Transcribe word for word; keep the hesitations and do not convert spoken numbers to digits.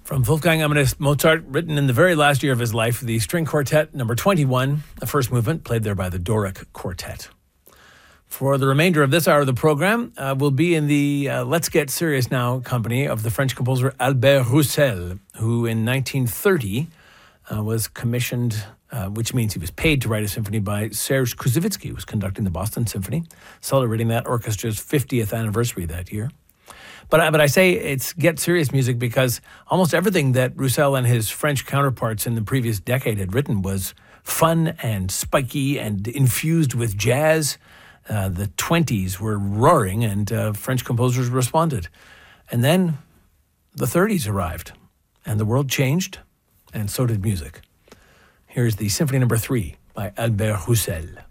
From Wolfgang Amadeus Mozart, written in the very last year of his life, the String Quartet number twenty-one, the first movement, played there by the Doric Quartet. For the remainder of this hour of the program, uh, we'll be in the uh, Let's Get Serious Now company of the French composer Albert Roussel, who in nineteen thirty uh, was commissioned, uh, which means he was paid to write a symphony by Serge Koussevitzky, who was conducting the Boston Symphony, celebrating that orchestra's fiftieth anniversary that year. But, but I say it's Get Serious music because almost everything that Roussel and his French counterparts in the previous decade had written was fun and spiky and infused with jazz. Uh, the twenties were roaring and uh, French composers responded. And then the thirties arrived and the world changed and so did music. Here's the Symphony number three by Albert Roussel.